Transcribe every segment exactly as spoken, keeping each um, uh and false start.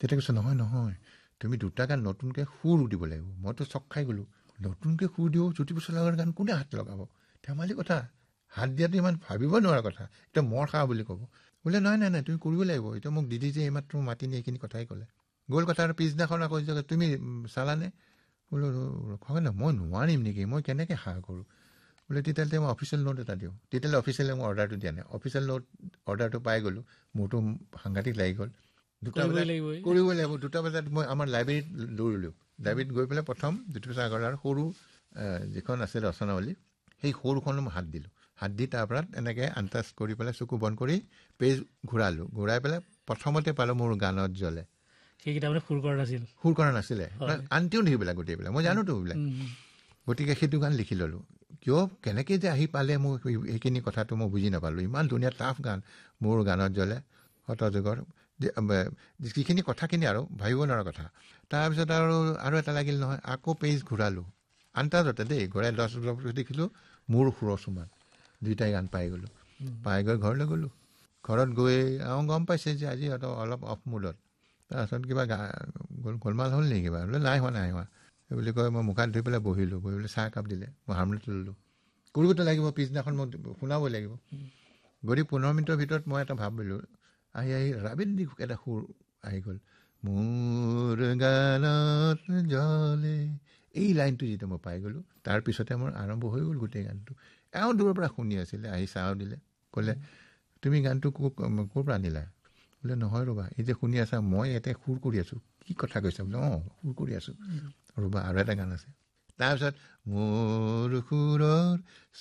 তেতিয়া কৈছে নহয় নহয় তুমি দুটা গান নতুনকৈ সুৰ দিব লাগিব। মইতো চক খাই গ'লোঁ, নতুনকৈ সুৰ দিওঁ জ্যোতিপ্ৰসাদ আগৰৱালাৰ গান কোনে হাত লগাব? ধেমালি কথা, হাত দিয়াটো ইমান ভাবিব নোৱাৰা কথা, এতিয়া মৰ খা বুলি ক'ব। বোলে নাই নাই নাই তুমি কৰিব লাগিব, এতিয়া মোক দিদি যে এইমাত্ৰ মাতি নি এইখিনি কথাই ক'লে। গ'ল কথা আৰু পিছদিনাখন আকৌ তুমি চালানে? বোলো খগেন মই নোৱাৰিম নেকি, মই কেনেকৈ সাহ কৰোঁ? বোলে তেতিয়াহ'লে মই অফিচিয়েল নোট এটা দিওঁ। তেতিয়াহ'লে অফিচিয়েলি মই অৰ্ডাৰটো দিয়া নাই, অফিচিয়েল নোট অৰ্ডাৰটো পাই গ'লোঁ। মোৰতো সাংঘাতিক লাগি গ'ল। দুটা বজাত কৰিবই লাগিব, দুটা বজাত মই আমাৰ লাইব্ৰেৰীত দৌৰিলোঁ। লাইব্ৰেৰীত গৈ পেলাই প্ৰথম জ্যোতিপ্ৰসাদ আগৰৱালাৰ সৰু যিখন আছে ৰচনাৱলী, সেই সৰুখনো মই হাত দিলোঁ। হাত দি তাৰ পৰা এনেকৈ আনটাচ কৰি পেলাই চকু বন্ধ কৰি পেজ ঘূৰালোঁ। ঘূৰাই পেলাই প্ৰথমতে পালোঁ মোৰ গানত জ্বলে। সেই কিতাপে সুৰ কৰা নাছিল, সুৰ কৰা নাছিলে, আনটিও সেইবিলাক গোটেইবিলাক মই জানোতো এইবিলাক। গতিকে সেইটো গান লিখি ল'লোঁ। কিয় কেনেকৈ যে আহি পালে মোৰ সেইখিনি কথাটো মই বুজি নাপালোঁ। ইমান ধুনীয়া টাফ গান মোৰ গানত জ্বলে, শতযুগৰ যিখিনি কথাখিনি আৰু ভাবিব নোৱাৰা কথা। তাৰপিছত আৰু আৰু এটা লাগিল নহয়, আকৌ পেজ ঘূৰালোঁ আনটাজতে দেই, ঘূৰাই দহ বছৰ দেখিলোঁ মোৰ সুৰৰ চুমান দুইটাই গান পাই গ'লোঁ। পাই গৈ ঘৰলৈ গ'লোঁ। ঘৰত গৈ আৰু গম পাইছে যে আজি সিহঁতৰ অলপ অফ মুডত। তাৰপিছত কিবা গা গোলমাল হ'ল নেকি কিবা? বোলে নাই হোৱা নাই হোৱা সেই বুলি কয়। মই মুখ হাত ধুই পেলাই বহিলোঁ, বহি পেলাই চাহ একাপ দিলে, মই হাৰমনিয়ামটো ল'লোঁ। কৰিবতো লাগিব, পিছদিনাখন মই শুনাবই লাগিব। গতিকে পোন্ধৰ মিনিটৰ ভিতৰত মই এটা ভাবিলোঁ, আহি আহি ৰাবিন দি এটা সুৰ আহি গ'ল, মোৰ গানত জ্বলে, এই লাইনটো যেতিয়া মই পাই গ'লোঁ তাৰপিছতে মোৰ আৰম্ভ হৈ গ'ল গোটেই গানটো। এওঁ দূৰৰ পৰা শুনি আছিলে, আহি চাহো দিলে, ক'লে তুমি গানটো ক'ৰ পৰা আনিলা? বোলে নহয় ৰ'বা, এই যে শুনি আছা মই ইয়াতে সুৰ কৰি আছোঁ। কি কথা কৈছা? বোলে অঁ সুৰ কৰি আছোঁ ৰ'বা, আৰু এটা গান আছে। তাৰপিছত মোৰ সুৰৰ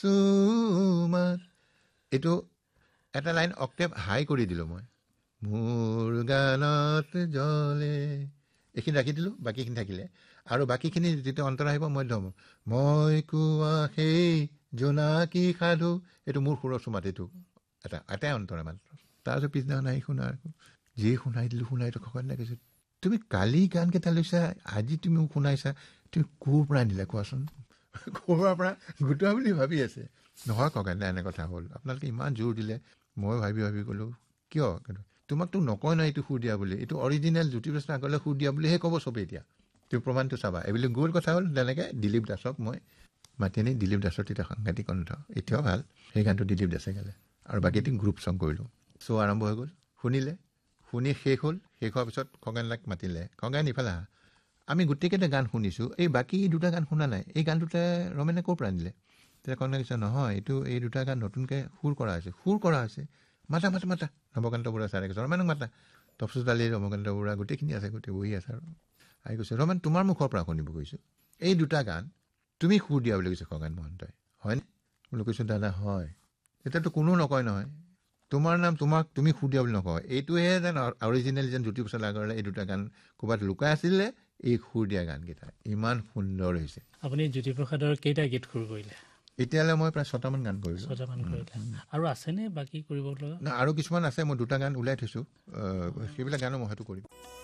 চুমাত এইটো এটা লাইন অক্টেভ হাই কৰি দিলোঁ মই, মোৰ গানত জ্বলে, এইখিনি ৰাখি দিলোঁ, বাকীখিনি থাকিলে। আৰু বাকীখিনি যেতিয়া অন্তৰ আহিব মই ধম, মই কোৱা সেই জোনাকী সাধু, এইটো মোৰ সুৰৰ চুমাত, এইটো এটা এটাই অন্তৰে মাত্ৰ। তাৰপিছত পিছদিনাখন আহি শুনা, যি শুনাই দিলোঁ শুনাই দিলোঁ খগেন দাই কৈছে তুমি কালি গানকেইটা লৈছা, আজি তুমি মোক শুনাইছা, তুমি ক'ৰ পৰা আনিলা কোৱাচোন? ক'ৰবাৰ পৰা গোটোৱা বুলি ভাবি আছে। নহয় খগেন দা এনে কথা হ'ল, আপোনালোকে ইমান জোৰ দিলে, মই ভাবি ভাবি ক'লোঁ কিয় তোমাকতো নকয় নহয় এইটো সুৰ দিয়া বুলি, এইটো অৰিজিনেল জ্যোতিপ্ৰসাদ আগৰৱালাই সুৰ দিয়া বুলিহে ক'ব চবেই। এতিয়া তুমি প্ৰমাণটো চাবা। এইবুলি গ'ল কথা হ'ল। তেনেকৈ দিলীপ দাসক মই মাতি আনি, দিলীপ দাসৰ তেতিয়া সাংঘাতিক কণ্ঠ, এতিয়াও ভাল, সেই গানটো দিলীপ দাসে গালে আৰু বাকীটো গ্ৰুপ চং কৰিলোঁ। শ্ব' আৰম্ভ হৈ গ'ল, শুনিলে, শুনি শেষ হ'ল। শেষ হোৱাৰ পিছত খগেন দাক মাতিলে, খগেন ইফালে আহা, আমি গোটেইকেইটা গান শুনিছোঁ, এই বাকী দুটা গান শুনা নাই, এই গান দুটা ৰমেনে ক'ৰ পৰা আনিলে? তেতিয়া খগেনে কৈছে নহয় এইটো এই দুটা গান নতুনকৈ সুৰ কৰা হৈছে। সুৰ কৰা হৈছে? মাতা মাতা মাতা। ৰমাকান্ত বৰুৱা ছাৰে কৈছে ৰমেনক মাতা। তফচুত আলি, ৰমাকান্ত বৰুৱা গোটেইখিনি আছে, গোটেই বহি আছে। আৰু আহি কৈছে ৰমেন তোমাৰ মুখৰ পৰা শুনিব কৈছোঁ, এই দুটা গান তুমি সুৰ দিয়া বুলি কৈছে খগেন মহন্তই, হয়নে? বুলি কৈছোঁ দাদা হয়। তেতিয়াতো কোনো নকয় নহয় তোমাৰ নাম, তোমাক তুমি সুৰ দিয়া বুলি নকয়, এইটোহে যেন অৰিজিনেল যেন জ্যোতিপ্ৰসাদ আগৰৱালাই এই দুটা গান ক'ৰবাত লুকাই আছিলে, এই সুৰ দিয়া গানকেইটা ইমান সুন্দৰ হৈছে। আপুনি জ্যোতিপ্ৰসাদৰ কেইটা গীত সুৰ কৰিলে? এতিয়ালৈ মই প্ৰায় ছটামান গান কৰিলোঁ। ছটামান কৰিলে। আৰু আছেনে বাকী কৰিব লগা? আৰু কিছুমান আছে, মই দুটা গান ওলাই থৈছোঁ, সেইবিলাক গানো মই হয়তো কৰিম।